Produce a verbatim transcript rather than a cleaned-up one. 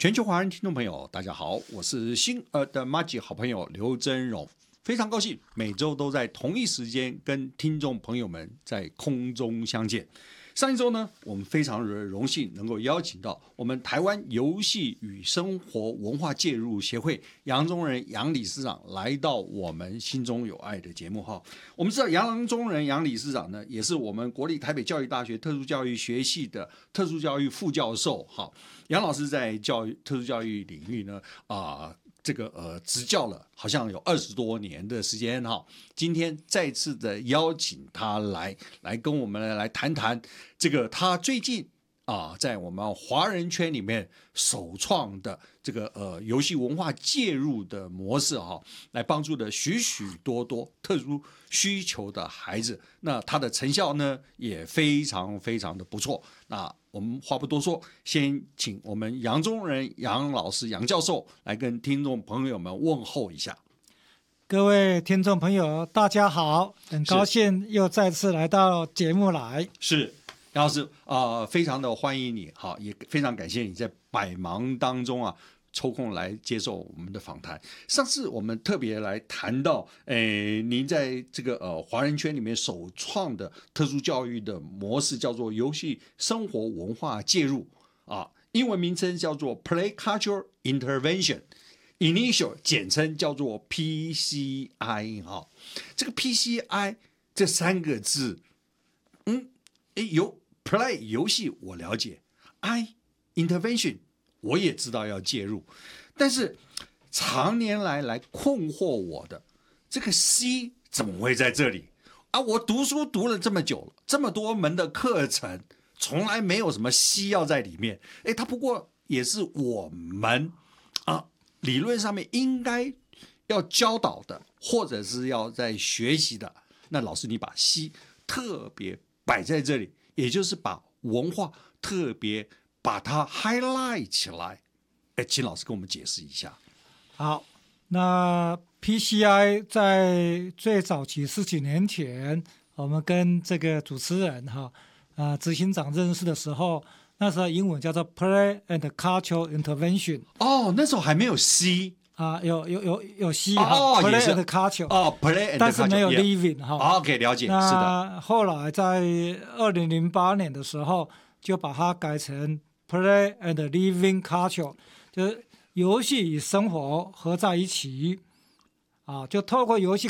全球华人听众朋友，大家好，我是新儿的麻吉好朋友刘真荣，非常高兴每周都在同一时间跟听众朋友们在空中相见。上一周呢，我们非常荣幸能够邀请到我们台湾游戏与生活文化介入协会杨宗仁杨理事长来到我们心中有爱的节目哈。我们知道杨宗仁杨理事长呢，也是我们国立台北教育大学特殊教育学系的特殊教育副教授哈。杨老师在教育特殊教育领域呢，啊、呃。这个呃，执教了好像有二十多年的时间哈，今天再次的邀请他来，来跟我们来谈谈这个他最近啊，在我们华人圈里面首创的这个呃游戏文化介入的模式哈，来帮助的许许多多特殊需求的孩子，那他的成效呢也非常非常的不错。那我们话不多说，先请我们杨宗仁杨老师杨教授来跟听众朋友们问候一下。 各位听众朋友大家好，很高兴又再次来到节目来。 是杨老师啊、呃，非常的欢迎你，好，也非常感谢你在百忙当中啊抽空来接受我们的访谈。上次我们特别来谈到，诶，您在这个呃华人圈里面首创的特殊教育的模式叫做游戏生活文化介入啊，英文名称叫做 Play Culture Intervention。Initial 简称叫做 P C I 哈，这个 P C I 这三个字，嗯，诶，有 Play 游戏我了解 ，I Intervention 我也知道要介入，但是常年来来困惑我的这个 C 怎么会在这里啊？我读书读了这么久了，这么多门的课程，从来没有什么 C 要在里面，诶，它不过也是我们啊。理论上面应该要教导的，或者是要在学习的，那老师你把C特别摆在这里，也就是把文化特别把它 highlight 起来。哎，请老师跟我们解释一下。 好，那 P C I 在最早期十几年前，我们跟这个主持人哈啊、呃、执行长认识的时候。那时候英文叫做 Play and Cultural Intervention。 哦，那时候还没有 C 啊，有有有有 C 哈、哦、 ，Play and Culture。 哦 ，Play and Culture， 但是没有 Living 哈、 yeah. OK， 了解，是的。 后来在二零零八年的时候，就把它改成 Play and Living Culture， 就是游戏与生活合在一起，啊，就透过游戏